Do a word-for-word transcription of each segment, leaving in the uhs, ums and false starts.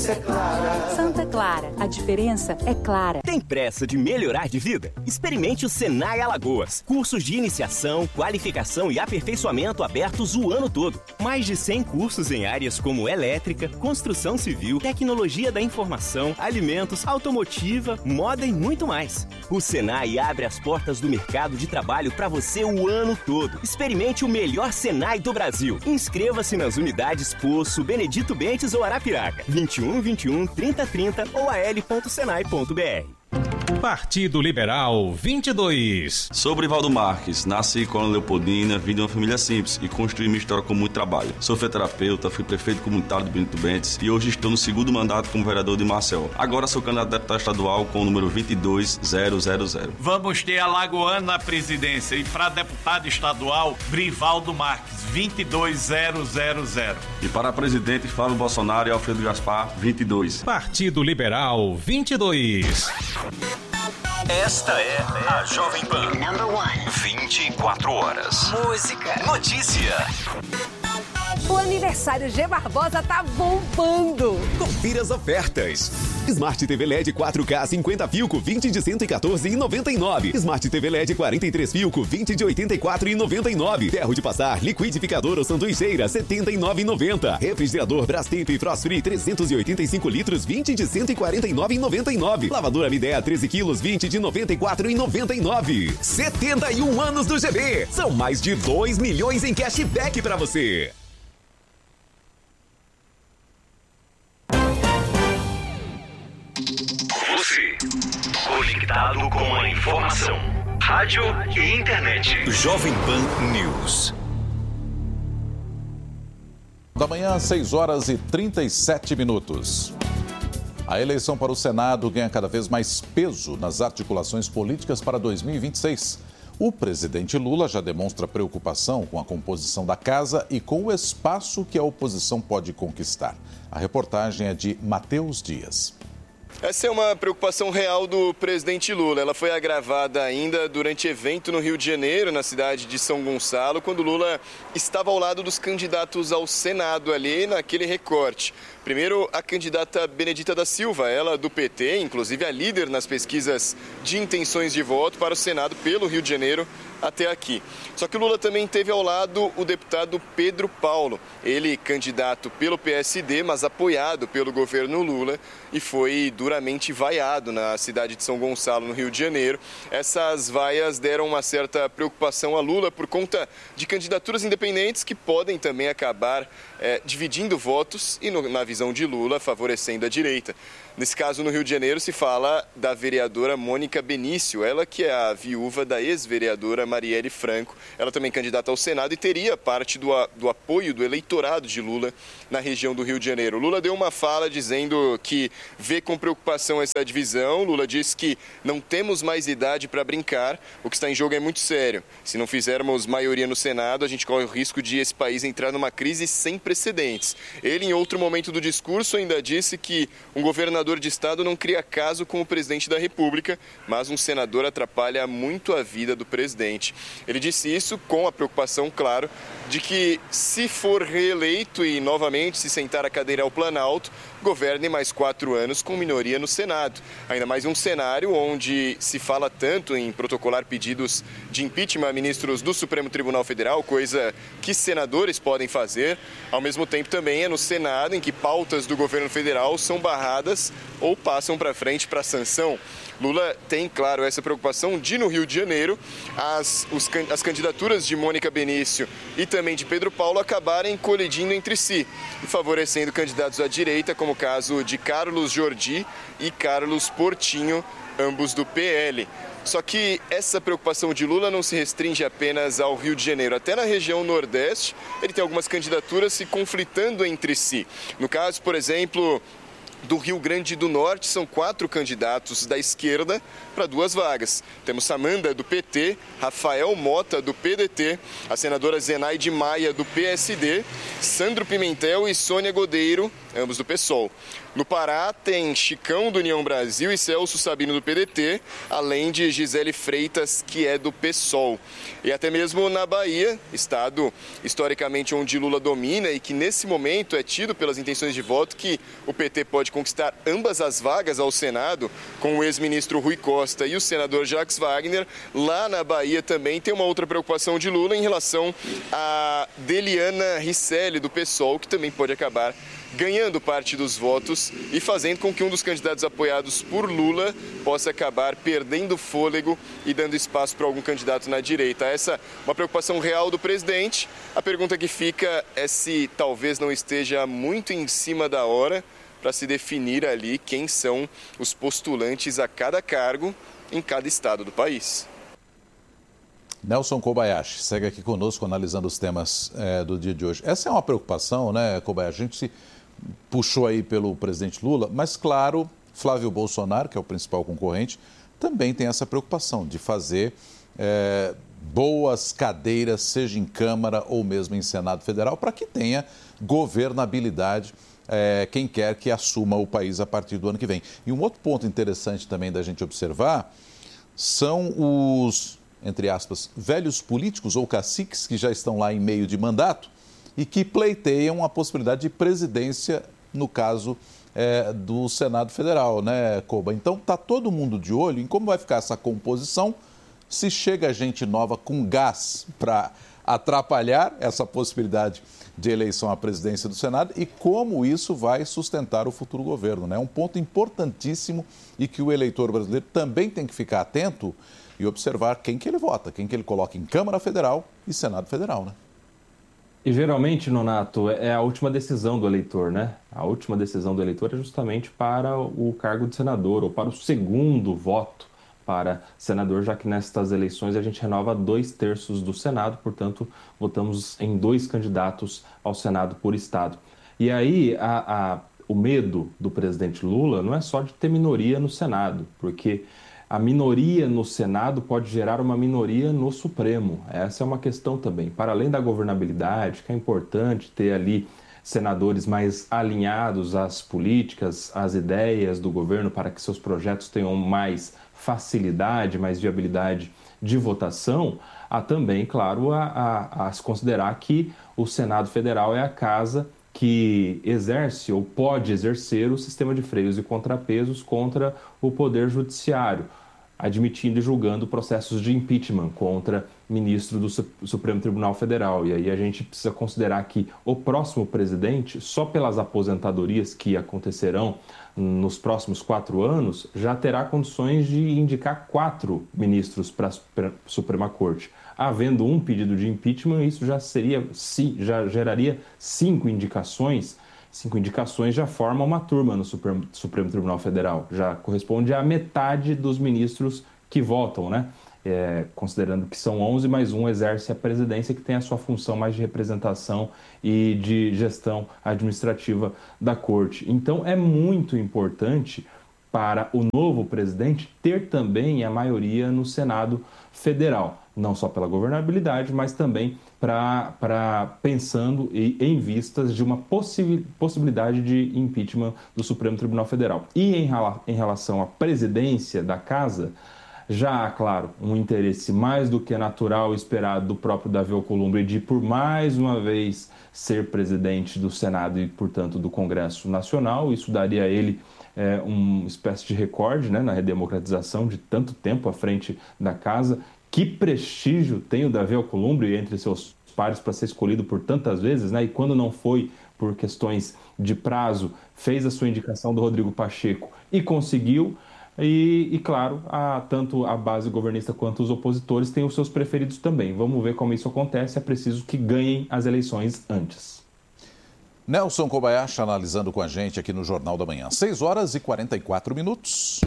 diferença é clara. Santa Clara, a diferença é clara. Tem pressa de melhorar de vida? Experimente o Senai Alagoas. Cursos de iniciação, qualificação e aperfeiçoamento abertos o ano todo. Mais de cem cursos em áreas como elétrica, construção civil, tecnologia da informação, alimentos, automotiva, moda e muito mais. O Senai abre as portas do mercado de trabalho para você o ano todo. Experimente o melhor Senai do Brasil. Inscreva-se nas unidades Poço, Benedito Bentes ou Arapiraca. vinte e um, vinte e um, trinta, trinta ou a l ponto senai ponto b r. Partido Liberal vinte e dois. Sou Brivaldo Marques, nasci com a Leopoldina, vim de uma família simples e construí minha história com muito trabalho. Sou fisioterapeuta, fui prefeito comunitário do Benedito Bentes e hoje estou no segundo mandato como vereador de Marcel. Agora sou candidato a deputado estadual com o número vinte e dois mil. Vamos ter Alagoano na presidência e para deputado estadual, Brivaldo Marques, vinte e dois mil. E para presidente, Flávio Bolsonaro e Alfredo Gaspar, vinte e dois. Partido Liberal vinte e dois. Esta é a Jovem Pan. Number one. vinte e quatro horas. Música. Notícia. O aniversário G Barbosa tá bombando. Confira as ofertas. Smart T V L E D quatro K cinquenta Filco vinte de cento e quatorze reais e noventa e nove centavos. Smart T V L E D quarenta e três Filco vinte de oitenta e quatro reais e noventa e nove centavos. Ferro de passar liquidificador ou sanduicheira setenta e nove reais e noventa centavos. Refrigerador Brastemp Frost Free trezentos e oitenta e cinco litros vinte de cento e quarenta e nove reais e noventa e nove centavos. Lavadora Midea treze quilos vinte de noventa e quatro reais e noventa e nove centavos. setenta e um anos do G B. São mais de dois milhões em cashback para você. Você, conectado com a informação, rádio e internet. Jovem Pan News. Da manhã, seis horas e trinta e sete minutos. A eleição para o Senado ganha cada vez mais peso nas articulações políticas para dois mil e vinte e seis. O presidente Lula já demonstra preocupação com a composição da casa e com o espaço que a oposição pode conquistar. A reportagem é de Matheus Dias. Essa é uma preocupação real do presidente Lula. Ela foi agravada ainda durante evento no Rio de Janeiro, na cidade de São Gonçalo, quando Lula estava ao lado dos candidatos ao Senado ali naquele recorte. Primeiro, a candidata Benedita da Silva, ela do P T, inclusive a líder nas pesquisas de intenções de voto para o Senado pelo Rio de Janeiro até aqui. Só que o Lula também teve ao lado o deputado Pedro Paulo, ele candidato pelo P S D, mas apoiado pelo governo Lula e foi duramente vaiado na cidade de São Gonçalo, no Rio de Janeiro. Essas vaias deram uma certa preocupação a Lula por conta de candidaturas independentes que podem também acabar é, dividindo votos e, no, na visão de Lula, favorecendo a direita. Nesse caso, no Rio de Janeiro, se fala da vereadora Mônica Benício, ela que é a viúva da ex-vereadora Marielle Franco. Ela também candidata ao Senado e teria parte do, do apoio do eleitorado de Lula na região do Rio de Janeiro. Lula deu uma fala dizendo que vê com preocupação essa divisão. Lula disse que não temos mais idade para brincar, o que está em jogo é muito sério. Se não fizermos maioria no Senado, a gente corre o risco de esse país entrar numa crise sem precedentes. Ele, em outro momento do discurso, ainda disse que um governador de estado não cria caso com o presidente da República, mas um senador atrapalha muito a vida do presidente. Ele disse isso com a preocupação, claro, de que se for reeleito e novamente se sentar à cadeira ao Planalto, governe mais quatro anos com minoria no Senado. Ainda mais um cenário onde se fala tanto em protocolar pedidos de impeachment a ministros do Supremo Tribunal Federal, coisa que senadores podem fazer. Ao mesmo tempo também é no Senado em que pautas do governo federal são barradas ou passam para frente para sanção. Lula tem, claro, essa preocupação de, no Rio de Janeiro, as, os, as candidaturas de Mônica Benício e também de Pedro Paulo acabarem colidindo entre si e favorecendo candidatos à direita, como o caso de Carlos Jordi e Carlos Portinho, ambos do P L. Só que essa preocupação de Lula não se restringe apenas ao Rio de Janeiro. Até na região Nordeste, ele tem algumas candidaturas se conflitando entre si. No caso, por exemplo, do Rio Grande do Norte, são quatro candidatos da esquerda para duas vagas. Temos Samanda, do P T, Rafael Mota, do P D T, a senadora Zenaide Maia, do P S D, Sandro Pimentel e Sônia Godeiro, ambos do PSOL. No Pará, tem Chicão, do União Brasil, e Celso Sabino, do P D T, além de Gisele Freitas, que é do PSOL. E até mesmo na Bahia, estado historicamente onde Lula domina e que nesse momento é tido pelas intenções de voto que o P T pode pode conquistar ambas as vagas ao Senado, com o ex-ministro Rui Costa e o senador Jacques Wagner. Lá na Bahia também tem uma outra preocupação de Lula em relação a Deliana Risselli, do PSOL, que também pode acabar ganhando parte dos votos e fazendo com que um dos candidatos apoiados por Lula possa acabar perdendo fôlego e dando espaço para algum candidato na direita. Essa é uma preocupação real do presidente. A pergunta que fica é se talvez não esteja muito em cima da hora para se definir ali quem são os postulantes a cada cargo em cada estado do país. Nelson Kobayashi segue aqui conosco analisando os temas é, do dia de hoje. Essa é uma preocupação, né, Kobayashi? A gente se puxou aí pelo presidente Lula, mas claro, Flávio Bolsonaro, que é o principal concorrente, também tem essa preocupação de fazer é, boas cadeiras, seja em Câmara ou mesmo em Senado Federal, para que tenha governabilidade é, quem quer que assuma o país a partir do ano que vem. E um outro ponto interessante também da gente observar são os, entre aspas, velhos políticos ou caciques que já estão lá em meio de mandato e que pleiteiam a possibilidade de presidência, no caso é, do Senado Federal, né, Koba? Então, está todo mundo de olho em como vai ficar essa composição, se chega gente nova com gás para atrapalhar essa possibilidade de eleição à presidência do Senado e como isso vai sustentar o futuro governo, né? É um ponto importantíssimo e que o eleitor brasileiro também tem que ficar atento e observar quem que ele vota, quem que ele coloca em Câmara Federal e Senado Federal, né? E geralmente, Nonato, é a última decisão do eleitor, né? A última decisão do eleitor é justamente para o cargo de senador ou para o segundo voto para senador, já que nestas eleições a gente renova dois terços do Senado, portanto, votamos em dois candidatos ao Senado por estado. E aí, a, a, o medo do presidente Lula não é só de ter minoria no Senado, porque a minoria no Senado pode gerar uma minoria no Supremo. Essa é uma questão também. Para além da governabilidade, que é importante ter ali senadores mais alinhados às políticas, às ideias do governo, para que seus projetos tenham mais facilidade, mais viabilidade de votação, há também, claro, a, a, a se considerar que o Senado Federal é a casa que exerce ou pode exercer o sistema de freios e contrapesos contra o Poder Judiciário, admitindo e julgando processos de impeachment contra ministro do Supremo Tribunal Federal. E aí a gente precisa considerar que o próximo presidente, só pelas aposentadorias que acontecerão nos próximos quatro anos, já terá condições de indicar quatro ministros para a Suprema Corte. Havendo um pedido de impeachment, isso já seria, já geraria cinco indicações. Cinco indicações já formam uma turma no Supremo, Supremo Tribunal Federal. Já corresponde à metade dos ministros que votam, né? É, considerando que são onze, mais um exerce a presidência, que tem a sua função mais de representação e de gestão administrativa da corte. Então, é muito importante para o novo presidente ter também a maioria no Senado Federal, não só pela governabilidade, mas também para, para pensando e em vistas de uma possi- possibilidade de impeachment do Supremo Tribunal Federal. E em, em relação à presidência da casa, já há, claro, um interesse mais do que natural e esperado do próprio Davi Alcolumbre de, por mais uma vez, ser presidente do Senado e, portanto, do Congresso Nacional. Isso daria a ele é, uma espécie de recorde, né, na redemocratização de tanto tempo à frente da casa. Que prestígio tem o Davi Alcolumbre entre seus pares para ser escolhido por tantas vezes, né? E quando não foi por questões de prazo, fez a sua indicação do Rodrigo Pacheco e conseguiu. E, e claro, a, tanto a base governista quanto os opositores têm os seus preferidos também. Vamos ver como isso acontece. É preciso que ganhem as eleições antes. Nelson Kobayashi analisando com a gente aqui no Jornal da Manhã. seis horas e quarenta e quatro minutos.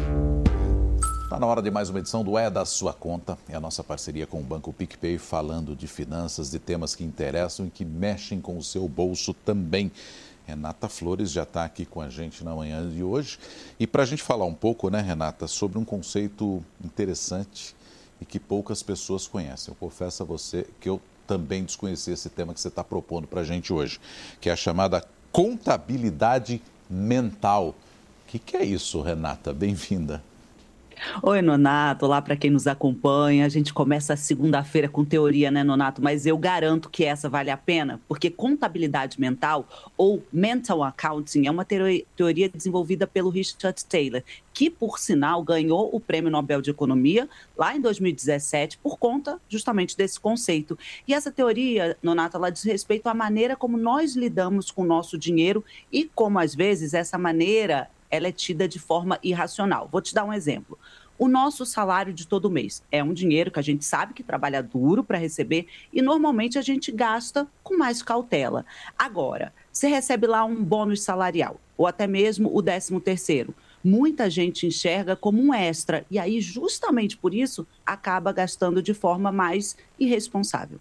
Está na hora de mais uma edição do É da Sua Conta. É a nossa parceria com o Banco PicPay, falando de finanças, de temas que interessam e que mexem com o seu bolso também. Renata Flores já está aqui com a gente na manhã de hoje. E para a gente falar um pouco, né, Renata, sobre um conceito interessante e que poucas pessoas conhecem. Eu confesso a você que eu também desconheci esse tema que você está propondo para a gente hoje, que é a chamada contabilidade mental. O que, que é isso, Renata? Bem-vinda. Oi, Nonato. Olá para quem nos acompanha. A gente começa a segunda-feira com teoria, né, Nonato? Mas eu garanto que essa vale a pena, porque contabilidade mental, ou mental accounting, é uma teoria desenvolvida pelo Richard Thaler, que, por sinal, ganhou o Prêmio Nobel de Economia lá em dois mil e dezessete por conta justamente desse conceito. E essa teoria, Nonato, ela diz respeito à maneira como nós lidamos com o nosso dinheiro e como, às vezes, essa maneira ela é tida de forma irracional. Vou te dar um exemplo. O nosso salário de todo mês é um dinheiro que a gente sabe que trabalha duro para receber e normalmente a gente gasta com mais cautela. Agora, você recebe lá um bônus salarial ou até mesmo o décimo terceiro. Muita gente enxerga como um extra e aí justamente por isso acaba gastando de forma mais irresponsável.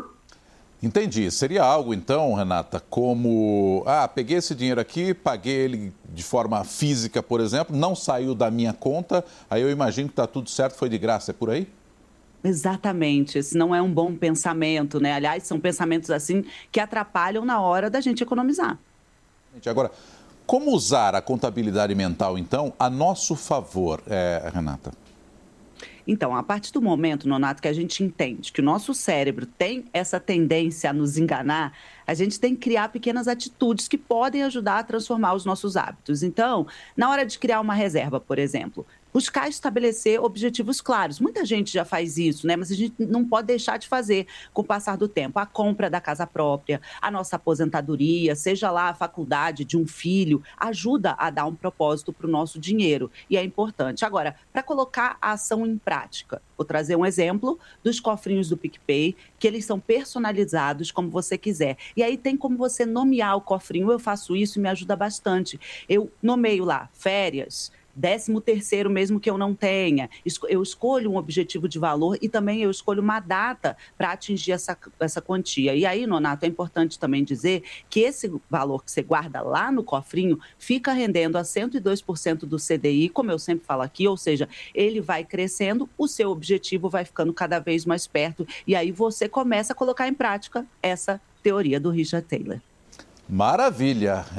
Entendi. Seria algo, então, Renata, como... Ah, peguei esse dinheiro aqui, paguei ele de forma física, por exemplo, não saiu da minha conta, aí eu imagino que está tudo certo, foi de graça. É por aí? Exatamente. Esse não é um bom pensamento, né? Aliás, são pensamentos assim que atrapalham na hora da gente economizar. Agora, como usar a contabilidade mental, então, a nosso favor, é, Renata? Então, a partir do momento, Nonato, que a gente entende que o nosso cérebro tem essa tendência a nos enganar, a gente tem que criar pequenas atitudes que podem ajudar a transformar os nossos hábitos. Então, na hora de criar uma reserva, por exemplo, buscar estabelecer objetivos claros. Muita gente já faz isso, né? Mas a gente não pode deixar de fazer com o passar do tempo. A compra da casa própria, a nossa aposentadoria, seja lá a faculdade de um filho, ajuda a dar um propósito para o nosso dinheiro. E é importante. Agora, para colocar a ação em prática, vou trazer um exemplo dos cofrinhos do PicPay, que eles são personalizados como você quiser. E aí tem como você nomear o cofrinho. Eu faço isso e me ajuda bastante. Eu nomeio lá férias, décimo terceiro mesmo que eu não tenha. Eu escolho um objetivo de valor e também eu escolho uma data para atingir essa, essa quantia. E aí, Nonato, é importante também dizer que esse valor que você guarda lá no cofrinho fica rendendo a cento e dois por cento do C D I, como eu sempre falo aqui, ou seja, ele vai crescendo, o seu objetivo vai ficando cada vez mais perto e aí você começa a colocar em prática essa teoria do Richard Thaler. Maravilha!